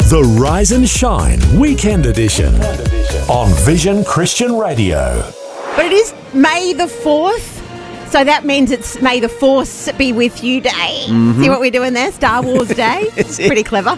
The Rise and Shine Weekend Edition on Vision Christian Radio. But it is May the 4th, so that means it's May the Force be with you day. See what we're doing there? Star Wars Day. Pretty clever.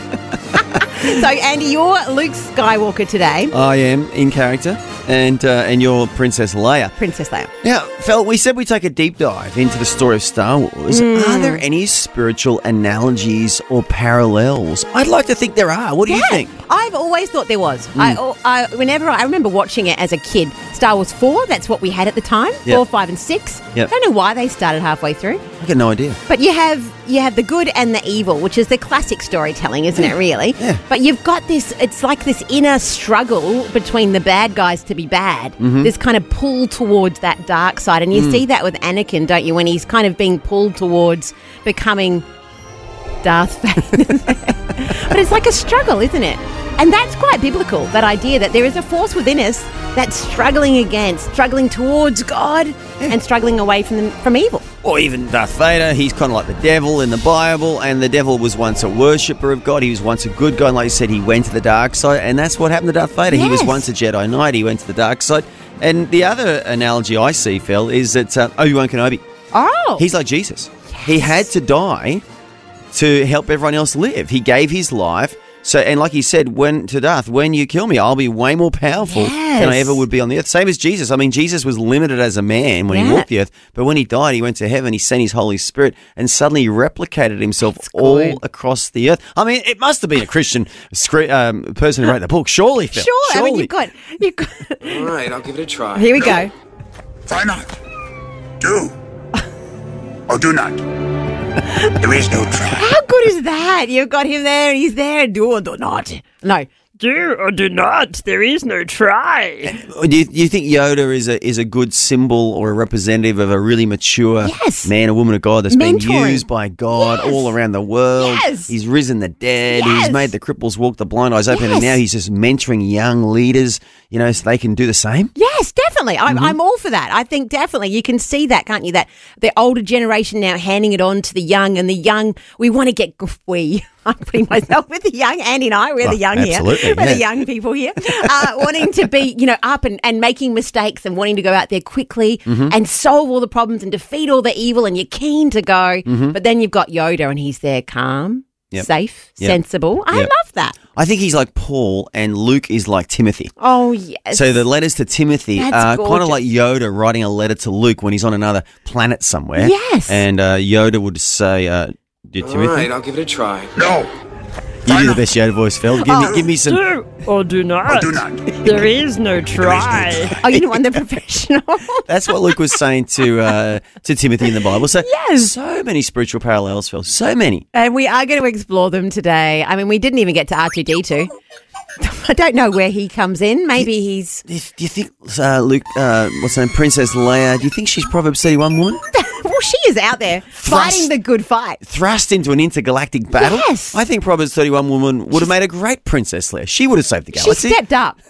So, Andy, you're Luke Skywalker today. I am in character, and you're Princess Leia. Princess Leia. Now, Phil, we said we'd take a deep dive into the story of Star Wars. Are there any spiritual analogies or parallels? I'd like to think there are. What do you think? I've always thought there was. I remember watching it as a kid. Star Wars 4, that's what we had at the time. Yep. 4, 5 and 6. Yep. I don't know why they started halfway through. I got no idea. But you have the good and the evil, which is the classic storytelling, isn't it, really? Yeah. But you've got it's like this inner struggle between the bad guys to be bad. This kind of pull towards that dark side. And you see that with Anakin, don't you, when he's kind of being pulled towards becoming Darth Vader. But it's like a struggle, isn't it? And that's quite biblical, that idea that there is a force within us that's struggling towards God and struggling away from evil. Or even Darth Vader, he's kind of like the devil in the Bible, and the devil was once a worshipper of God. He was once a good guy, and like you said, he went to the dark side, and that's what happened to Darth Vader. Yes. He was once a Jedi Knight, he went to the dark side. And the other analogy I see, Phil, is that Obi-Wan Kenobi. Oh! He's like Jesus. Yes. He had to die to help everyone else live. He gave his life. So, and like he said, when you kill me, I'll be way more powerful than I ever would be on the earth. Same as Jesus. I mean, Jesus was limited as a man when he walked the earth, but when he died, he went to heaven, he sent his Holy Spirit, and suddenly he replicated himself all across the earth. I mean, it must have been a Christian person who wrote the book, surely, Phil. Sure, surely. I mean, you've got... All right, I'll give it a try. Here we go. Why not? Do. Or do not. There is no try. How good is that? You've got him there and he's there. Do or do not. No. Do or do not. There is no try. Do you think Yoda is a good symbol or a representative of a really mature man or woman of God that's been used by God all around the world? Yes. He's risen the dead. Yes. He's made the cripples walk, the blind eyes open, and now he's just mentoring young leaders, so they can do the same? Yes, definitely. I'm all for that. I think definitely you can see that, can't you? That the older generation now handing it on to the young, and the young, we want to get... I'm putting myself with the young. Andy and I, we're the young here. We're the young people here. Wanting to be, up and making mistakes and wanting to go out there quickly and solve all the problems and defeat all the evil, and you're keen to go. But then you've got Yoda and he's there calm, safe, sensible. I love that. I think he's like Paul and Luke is like Timothy. Oh, yes. So the letters to Timothy are kind of like Yoda writing a letter to Luke when he's on another planet somewhere. Yes. And Yoda would say... Timothy? All right, I'll give it a try. No. You do the best Yoda voice, Phil. Give me some... Do or do not. Or do not. There is no try. Oh, you want the professional? That's what Luke was saying to Timothy in the Bible. So, so many spiritual parallels, Phil. So many. And we are going to explore them today. I mean, we didn't even get to R2-D2. I don't know where he comes in. Maybe he's... Do you think, Luke, what's her name, Princess Leia, do you think she's Proverbs 31 woman? Well, she is out there fighting the good fight. Thrust into an intergalactic battle? Yes. I think Proverbs 31 woman would have made a great Princess Leia. She would have saved the galaxy. She stepped up.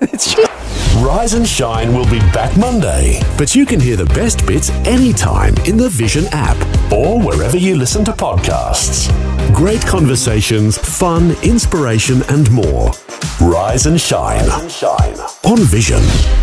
Rise and Shine will be back Monday, but you can hear the best bits anytime in the Vision app or wherever you listen to podcasts. Great conversations, fun, inspiration, and more. Rise and Shine on Vision.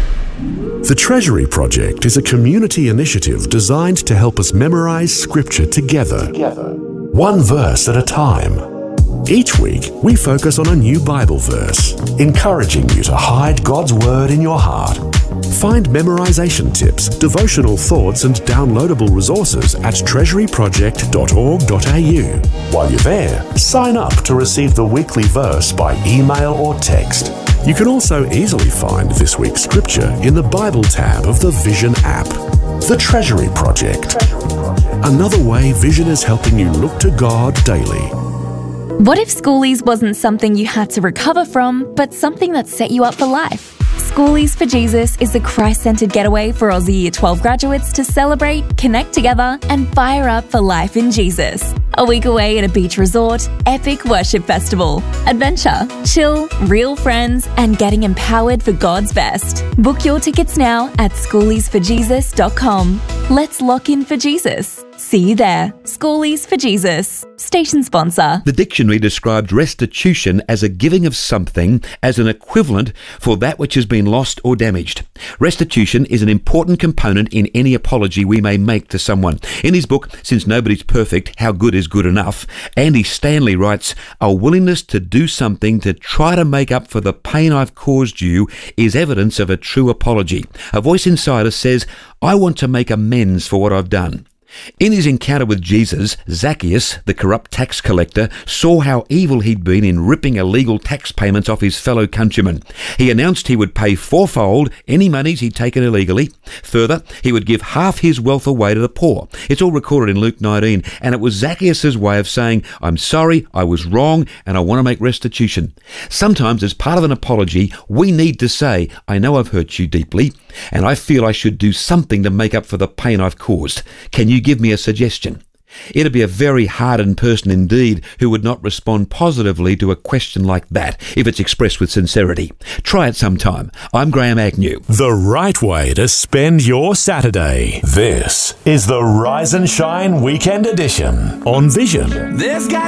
The Treasury Project is a community initiative designed to help us memorize Scripture together, one verse at a time. Each week, we focus on a new Bible verse, encouraging you to hide God's Word in your heart. Find memorization tips, devotional thoughts, and downloadable resources at treasuryproject.org.au. While you're there, sign up to receive the weekly verse by email or text. You can also easily find this week's scripture in the Bible tab of the Vision app. The Treasury Project. Another way Vision is helping you look to God daily. What if schoolies wasn't something you had to recover from, but something that set you up for life? Schoolies for Jesus is a Christ-centered getaway for Aussie Year 12 graduates to celebrate, connect together, and fire up for life in Jesus. A week away at a beach resort, epic worship festival, adventure, chill, real friends, and getting empowered for God's best. Book your tickets now at schooliesforjesus.com. Let's lock in for Jesus. See you there. Schoolies for Jesus. Station sponsor. The dictionary describes restitution as a giving of something as an equivalent for that which has been lost or damaged. Restitution is an important component in any apology we may make to someone. In his book, Since Nobody's Perfect, How Good is Good Enough, Andy Stanley writes, "A willingness to do something to try to make up for the pain I've caused you is evidence of a true apology. A voice inside us says, I want to make amends for what I've done." In his encounter with Jesus, Zacchaeus, the corrupt tax collector, saw how evil he'd been in ripping illegal tax payments off his fellow countrymen. He announced he would pay fourfold any monies he'd taken illegally. Further, he would give half his wealth away to the poor. It's all recorded in Luke 19, and it was Zacchaeus' way of saying, I'm sorry, I was wrong, and I want to make restitution. Sometimes, as part of an apology, we need to say, I know I've hurt you deeply, and I feel I should do something to make up for the pain I've caused. Can you give me a suggestion? It'd be a very hardened person indeed who would not respond positively to a question like that if it's expressed with sincerity. Try it sometime. I'm Graham Agnew. The right way to spend your Saturday. This is the Rise and Shine Weekend Edition on Vision. There's got